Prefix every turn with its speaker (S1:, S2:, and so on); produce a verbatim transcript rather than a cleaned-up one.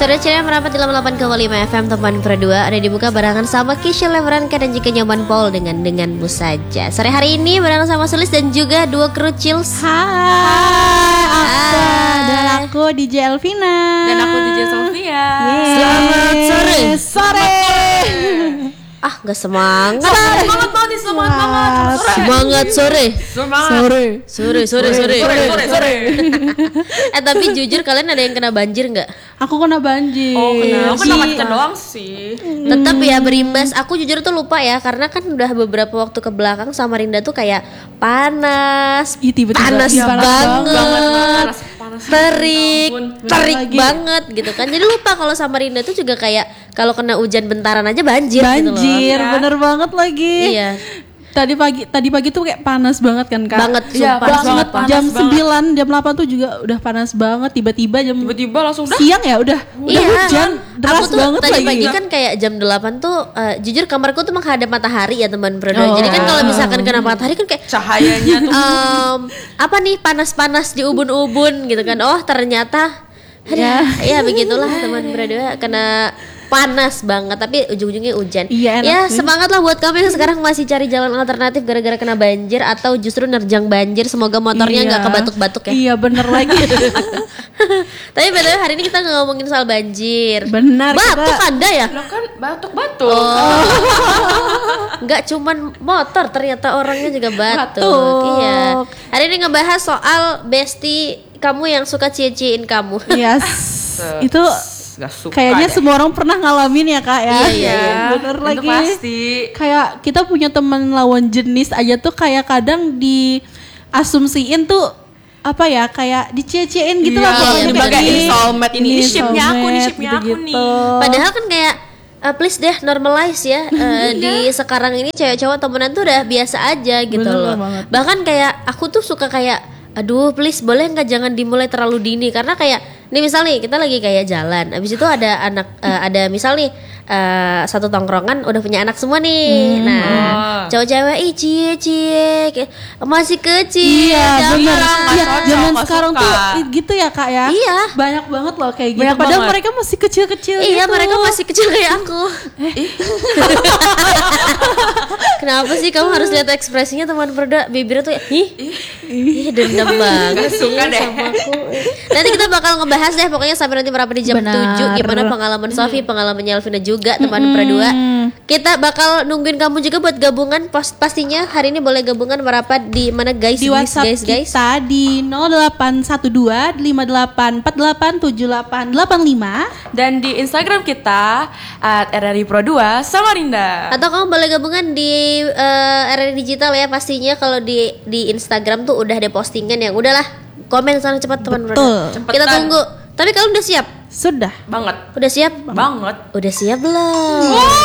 S1: Sudah ceria merapat di delapan puluh delapan koma lima F M teman Perdua. Ada dibuka barengan sama Kisha Leveranka dan juga Nyoman Paul dengan Denganmu Saja. Sore hari ini barengan sama Sulis dan juga dua kru Chills.
S2: Hai, aku dan aku D J Elvina.
S3: Dan aku D J Sofia.
S1: Selamat sore.
S2: Sore.
S1: Ah, gak semangat.
S3: Semangat banget, semangat banget.
S1: Semangat sore.
S3: Semangat.
S2: Sore.
S1: Sore, sore, sore.
S3: Sore, sore, sore.
S1: Eh tapi jujur kalian ada yang kena banjir nggak?
S2: Aku kena banjir.
S3: Oh, kenapa? Aku
S2: Si-
S3: kena macet doang sih.
S1: Tetap ya berimbas. Aku jujur tuh lupa ya karena kan udah beberapa waktu ke belakang Samarinda tuh kayak panas,
S2: Ih, tiba-tiba
S1: panas
S2: iya, panas
S1: banget,
S3: Panas, panas.
S1: terik,
S3: Ya ampun.
S1: terik
S2: Bener lagi.
S1: banget gitu kan. Jadi lupa kalau Samarinda tuh juga kayak kalau kena hujan bentaran aja banjir, gitu loh.
S2: Banjir,
S3: Ya.
S2: bener banget lagi.
S1: Iya,
S2: Tadi pagi tadi pagi tuh kayak panas banget kan Kak.
S1: banget,
S3: Iya,
S1: sumpah.
S3: panas
S2: banget.
S3: banget, panas
S2: jam
S3: banget.
S2: sembilan, jam delapan tuh juga udah panas banget. Tiba-tiba jam
S3: Tiba-tiba langsung dah.
S2: siang ya udah udah
S1: Iya,
S2: hujan deras
S1: aku tuh
S2: banget
S1: tadi
S2: lagi.
S1: pagi kan kayak jam delapan tuh uh, jujur kamarku tuh menghadap matahari ya teman Perdua.
S2: Oh.
S1: Jadi kan kalau misalkan kena matahari kan kayak
S3: Cahayanya tuh.
S1: Em, apa nih panas-panas di ubun-ubun gitu kan. Oh ternyata
S2: Ya.
S1: ya begitulah teman Perdua, kena panas banget tapi ujung-ujungnya hujan.
S2: Iya, enak
S1: ya
S2: sih.
S1: semangat lah buat kamu yang sekarang masih cari jalan alternatif gara-gara kena banjir atau justru nerjang banjir. Semoga motornya nggak
S2: Iya.
S1: kebatuk-batuk ya.
S2: Iya bener lagi.
S1: Tapi btw hari ini kita nggak ngomongin soal banjir.
S2: Benar,
S1: Batuk
S2: kita-
S1: anda ya?
S3: Lo kan batuk-batuk.
S1: Oh. Nggak cuman motor, ternyata orangnya juga batuk.
S2: Batuk.
S1: Iya. Hari ini ngebahas soal bestie kamu yang suka cie-ciein kamu.
S2: Yes. Itu
S3: Gak suka
S2: kayaknya
S3: deh.
S2: semua orang pernah ngalamin ya Kak ya.
S1: Iya, iya,
S3: iya.
S2: Bener
S3: Itu
S2: lagi.
S3: pasti.
S2: Kayak kita punya teman lawan jenis aja tuh kayak kadang diasumsiin tuh apa ya kayak dicie-ciein gitu
S3: Iya,
S2: lah pokoknya
S1: iya,
S2: kayak
S1: bener.
S2: gini.
S3: Ini soulmate, ini shipnya aku, ini
S2: soulmate,
S3: shipnya aku
S2: gitu-gitu.
S1: Padahal kan kayak eh, please deh normalize ya eh, di sekarang ini cewek cowok temenan tuh udah biasa aja gitu loh.
S2: Bener banget.
S1: Bahkan kayak aku tuh suka kayak aduh please boleh nggak jangan dimulai terlalu dini karena kayak nih misal nih kita lagi kayak jalan abis itu ada anak eh, ada misal nih eh, satu tongkrongan udah punya anak semua nih. Nah
S3: Oh.
S1: cowok cewek ih cie cie kayak, masih kecil
S2: Iya
S1: jangan."
S2: benar.
S3: nggak
S2: Iya,
S3: cocok,
S2: zaman
S3: nggak
S2: sekarang
S3: suka.
S2: tuh gitu ya Kak ya.
S1: Iya.
S2: Banyak banget loh kayak gitu.
S3: Banyak
S2: Padahal
S3: banget.
S2: mereka masih kecil-kecil
S1: Iya
S2: gitu.
S1: mereka masih kecil kayak aku. Kenapa sih kamu harus lihat ekspresinya teman Perda bibirnya tuh ih ih dendam banget sih
S3: suka deh.
S1: sama aku. Nanti kita bakal ngebahas deh pokoknya sampai nanti berapa di jam
S2: Benar.
S1: tujuh gimana pengalaman Sofi, pengalamannya Alvina juga teman Perdua. Kita bakal nungguin kamu juga buat gabungan pas- pastinya hari ini boleh gabungan merapat di mana guys
S2: di
S1: guys
S2: WhatsApp
S1: guys guys.
S2: kita di nol delapan satu dua lima delapan empat delapan tujuh delapan delapan lima.
S3: Dan di Instagram kita at R R I Pro dua Samarinda.
S1: Atau kamu boleh gabungan di eh, R R I Digital ya pastinya kalau di di Instagram tuh udah ada postingan yang udahlah komen sana cepat teman
S2: Betul.
S1: Brother. Kita
S3: Cepetan.
S1: tunggu. Tapi kalian udah siap?
S2: Sudah.
S3: Banget.
S1: Udah siap?
S3: Banget.
S1: Udah siap belum?